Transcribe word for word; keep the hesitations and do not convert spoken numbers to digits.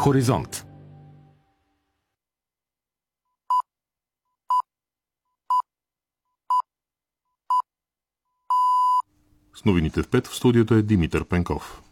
Хоризонт. С новините в пет в студиото е Димитър Пенков.